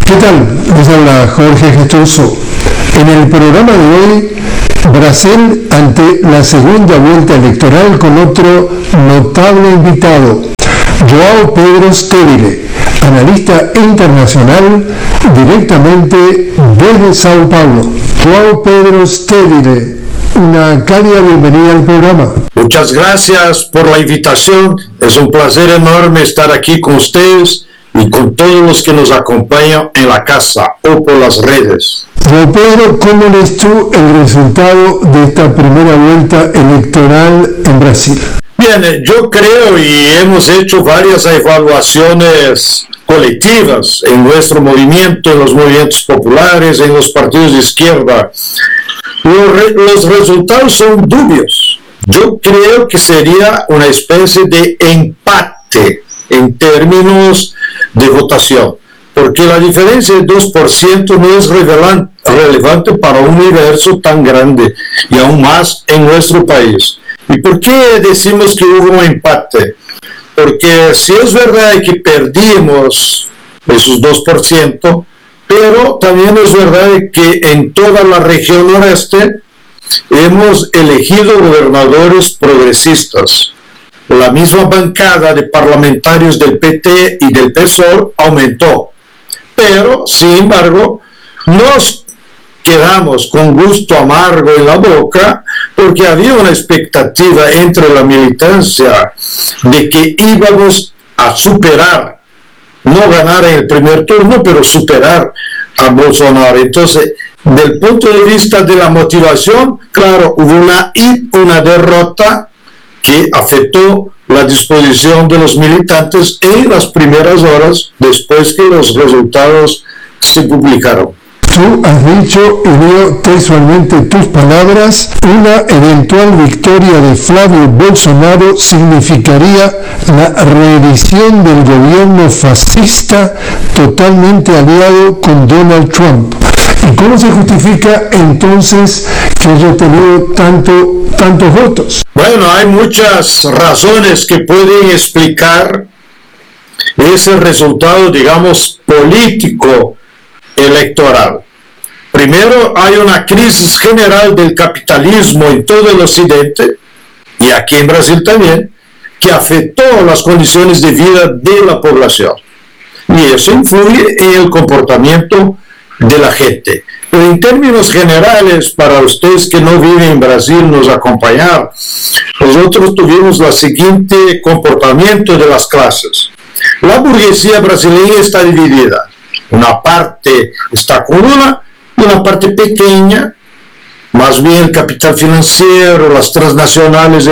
¿Qué tal? Les habla Jorge Gestoso. En el programa de hoy, Brasil ante la segunda vuelta electoral con otro notable invitado, João Pedro Stevile, analista internacional directamente desde Sao Paulo. João Pedro Stevile, una cálida bienvenida al programa. Muchas gracias por la invitación. Es un placer enorme estar aquí con ustedes y con todos los que nos acompañan en la casa o por las redes. João Pedro, ¿cómo lees tú el resultado de esta primera vuelta electoral en Brasil? Bien, yo creo y hemos hecho varias evaluaciones colectivas en nuestro movimiento, en los movimientos populares, en los partidos de izquierda. Los resultados son dubios. Yo creo que sería una especie de empate en términos de votación, porque la diferencia de 2% no es relevante para un universo tan grande y aún más en nuestro país. ¿Y por qué decimos que hubo un empate? Porque si es verdad que perdimos esos 2%, pero también es verdad que en toda la región noreste hemos elegido gobernadores progresistas. La misma bancada de parlamentarios del PT y del PSOE aumentó, pero sin embargo nos quedamos con gusto amargo en la boca porque había una expectativa entre la militancia de que íbamos a superar, no ganar en el primer turno, pero superar a Bolsonaro. Entonces, del punto de vista de la motivación, claro, hubo una derrota que afectó la disposición de los militantes en las primeras horas después que los resultados se publicaron. Tú has dicho, y leo textualmente tus palabras, una eventual victoria de Flavio Bolsonaro significaría la reedición del gobierno fascista totalmente aliado con Donald Trump. ¿Y cómo se justifica entonces que haya tenido tantos votos? Bueno, hay muchas razones que pueden explicar ese resultado, digamos, político electoral. Primero, hay una crisis general del capitalismo en todo el occidente, y aquí en Brasil también, que afectó las condiciones de vida de la población. Y eso influye en el comportamiento de la gente. Pero en términos generales, para ustedes que no viven en Brasil, nos acompañar, nosotros tuvimos el siguiente comportamiento de las clases. La burguesía brasileña está dividida. Una parte está con una parte pequeña, más bien el capital financiero, las transnacionales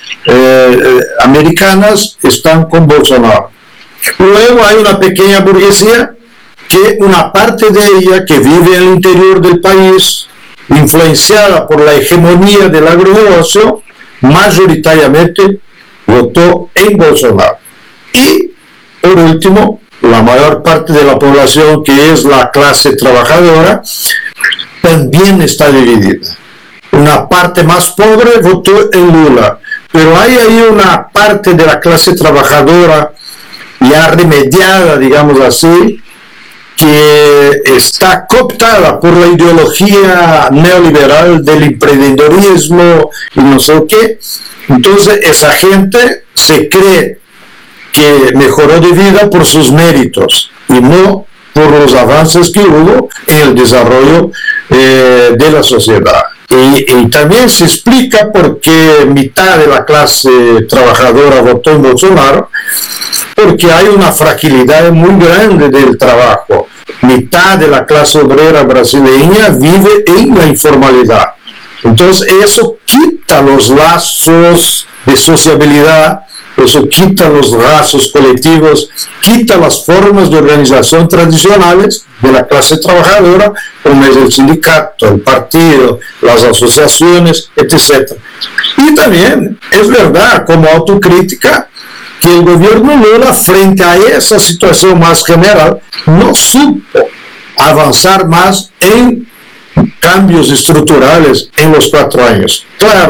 americanas están con Bolsonaro. Luego hay una pequeña burguesía que una parte de ella que vive en el interior del país, influenciada por la hegemonía del agronegocio, mayoritariamente votó en Bolsonaro. Y, por último, la mayor parte de la población, que es la clase trabajadora, también está dividida. Una parte más pobre votó en Lula, pero hay ahí una parte de la clase trabajadora ya remediada, digamos así, que está cooptada por la ideología neoliberal del emprendedorismo y no sé qué. Entonces esa gente se cree que mejoró de vida por sus méritos y no por los avances que hubo en el desarrollo de la sociedad. Y también se explica por qué mitad de la clase trabajadora votó en Bolsonaro, porque hay una fragilidad muy grande del trabajo. Mitad de la clase obrera brasileña vive en la informalidad. Entonces eso quita los lazos de sociabilidad, eso quita los lazos colectivos, quita las formas de organización tradicionales de la clase trabajadora, como es el sindicato, el partido, las asociaciones, etc. Y también es verdad, como autocrítica, que el gobierno Lula, frente a esa situación más general, no supo avanzar más en cambios estructurales en los 4 años. Claro,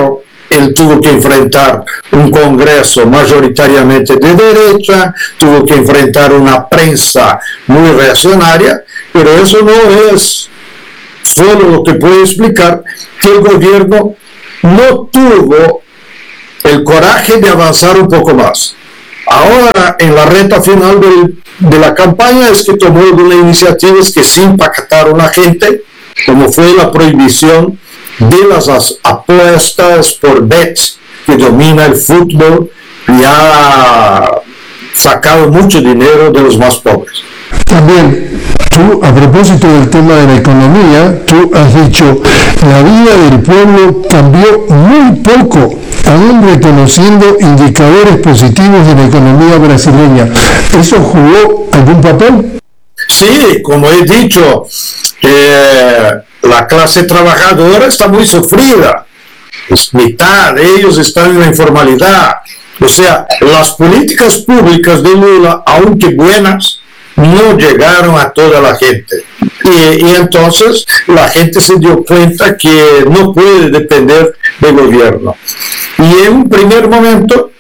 él tuvo que enfrentar un Congreso mayoritariamente de derecha, tuvo que enfrentar una prensa muy reaccionaria, pero eso no es solo lo que puede explicar que el gobierno no tuvo el coraje de avanzar un poco más. Ahora, en la recta final de la campaña, es que tomó algunas iniciativas que sí impactaron a la gente, como fue la prohibición de las apuestas por bets que domina el fútbol y ha sacado mucho dinero de los más pobres. También, tú, a propósito del tema de la economía, tú has dicho, la vida del pueblo cambió muy poco, aún reconociendo indicadores positivos de la economía brasileña. ¿Eso jugó algún papel? Sí, como he dicho, la clase trabajadora está muy sufrida. Pues mitad de ellos están en la informalidad. O sea, las políticas públicas de Lula, aunque buenas, no llegaron a toda la gente. Y entonces la gente se dio cuenta que no puede depender del gobierno. Y en un primer momento,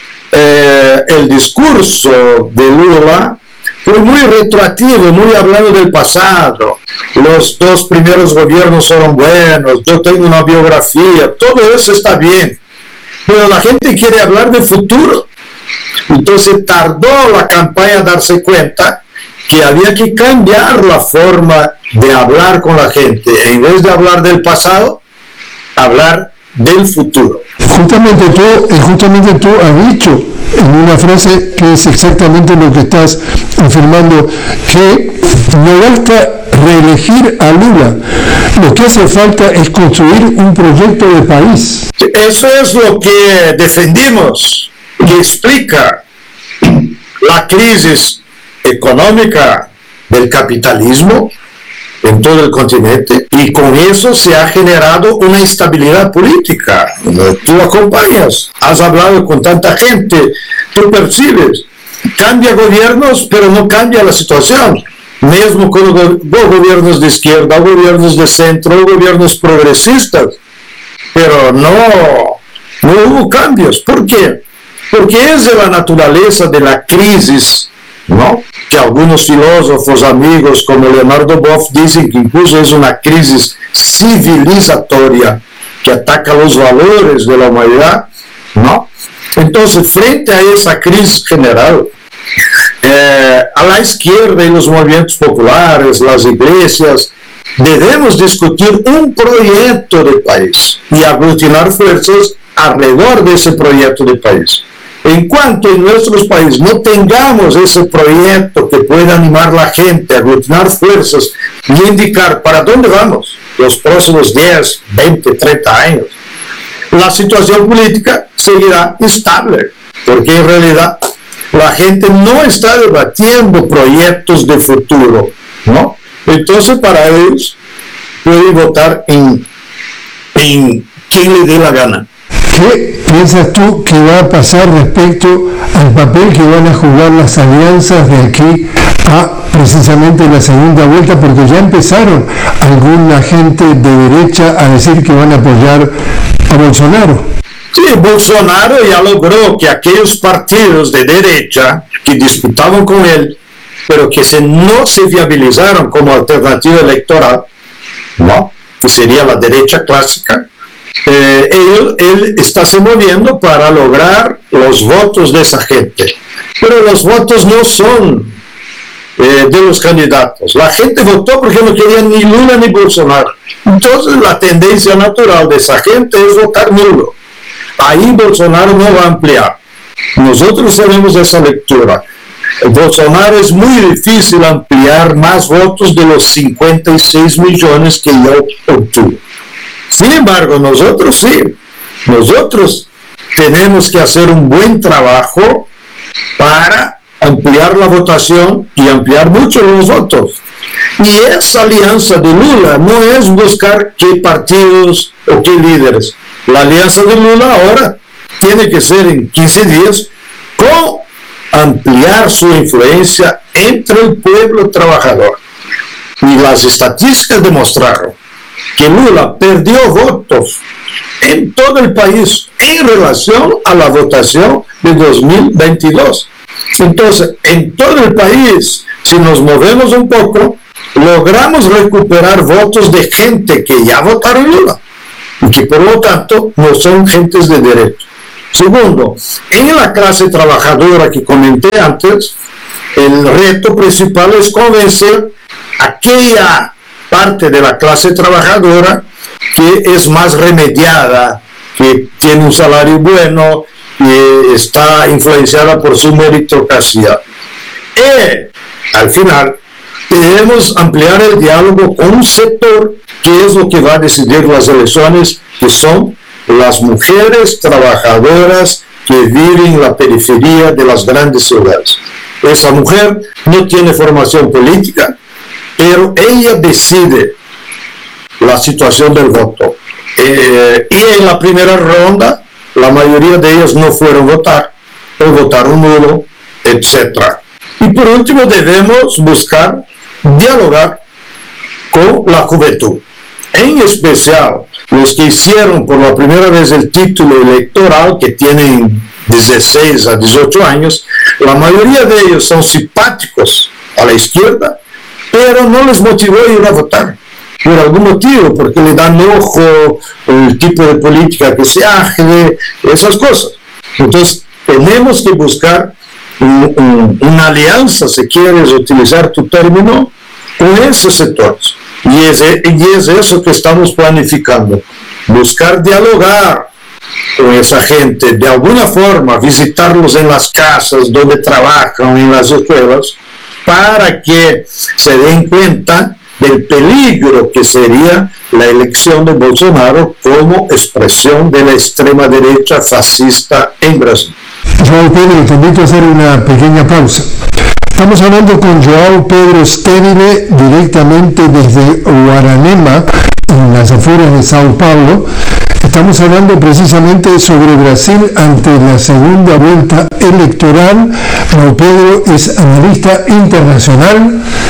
el discurso de Lula fue muy retroactivo, muy hablando del pasado. Los 2 primeros gobiernos fueron buenos, yo tengo una biografía, todo eso está bien. Pero la gente quiere hablar del futuro. Entonces tardó la campaña a darse cuenta que había que cambiar la forma de hablar con la gente. En vez de hablar del pasado, hablar del futuro. Justamente tú has dicho en una frase que es exactamente lo que estás afirmando, que no basta reelegir a Lula, lo que hace falta es construir un proyecto de país. Eso es lo que defendimos, que explica la crisis económica del capitalismo en todo el continente, y con eso se ha generado una instabilidad política. Tú acompañas, has hablado con tanta gente, tú percibes, cambia gobiernos, pero no cambia la situación. Mesmo con gobiernos de izquierda, gobiernos de centro, gobiernos progresistas, pero no hubo cambios. ¿Por qué? Porque es de la naturaleza de la crisis, ¿no? Que algunos filósofos amigos como Leonardo Boff dicen que incluso es una crisis civilizatoria que ataca los valores de la humanidad, ¿no? Entonces, frente a esa crisis general, a la izquierda y los movimientos populares, las iglesias, debemos discutir un proyecto de país y aglutinar fuerzas alrededor de ese proyecto de país. En cuanto en nuestros países no tengamos ese proyecto que pueda animar a la gente, aglutinar fuerzas y indicar para dónde vamos los próximos 10, 20, 30 años, la situación política seguirá estable, porque en realidad la gente no está debatiendo proyectos de futuro, ¿no? Entonces para ellos pueden votar en quien le dé la gana. ¿Qué piensas tú que va a pasar respecto al papel que van a jugar las alianzas de aquí a precisamente la segunda vuelta? Porque ya empezaron alguna gente de derecha a decir que van a apoyar a Bolsonaro. Sí, Bolsonaro ya logró que aquellos partidos de derecha que disputaban con él, pero que no se viabilizaron como alternativa electoral, ¿no? Que sería la derecha clásica, él está se moviendo para lograr los votos de esa gente. Pero los votos no son de los candidatos. La gente votó porque no quería ni Lula ni Bolsonaro. Entonces la tendencia natural de esa gente es votar nulo. Ahí Bolsonaro no va a ampliar. Nosotros tenemos esa lectura. Bolsonaro es muy difícil ampliar más votos de los 56 millones que ya obtuvo. Sin embargo, nosotros sí, nosotros tenemos que hacer un buen trabajo para ampliar la votación y ampliar mucho los votos. Y esa alianza de Lula no es buscar qué partidos o qué líderes. La alianza de Lula ahora tiene que ser en 15 días con ampliar su influencia entre el pueblo trabajador. Y las estadísticas demostraron que Lula perdió votos en todo el país en relación a la votación de 2022. Entonces, en todo el país, si nos movemos un poco, logramos recuperar votos de gente que ya votaron Lula y que por lo tanto no son gentes de derecho. Segundo, en la clase trabajadora que comenté antes, el reto principal es convencer a aquella parte de la clase trabajadora que es más remediada, que tiene un salario bueno, que está influenciada por su meritocracia. Y al final debemos ampliar el diálogo con un sector que es lo que va a decidir las elecciones, que son las mujeres trabajadoras que viven en la periferia de las grandes ciudades. Esa mujer no tiene formación política, pero ella decide la situación del voto. Y en la primera ronda, la mayoría de ellas no fueron a votar, o votaron nulo, etc. Y por último, debemos buscar dialogar con la juventud, en especial los que hicieron por la primera vez el título electoral, que tienen 16 a 18 años. La mayoría de ellos son simpáticos a la izquierda, pero no les motivó a ir a votar por algún motivo, porque le dan ojo el tipo de política que se hace, esas cosas. Entonces tenemos que buscar una alianza, si quieres utilizar tu término, con esos sectores. Y es eso que estamos planificando, buscar dialogar con esa gente, de alguna forma visitarlos en las casas donde trabajan, en las escuelas, para que se den cuenta del peligro que sería la elección de Bolsonaro como expresión de la extrema derecha fascista en Brasil. João Pedro, te invito a hacer una pequeña pausa. Estamos hablando con João Pedro Stérile directamente desde Guaranema, en las afueras de Sao Paulo. Estamos hablando precisamente sobre Brasil ante la segunda vuelta electoral. João Pedro es analista internacional,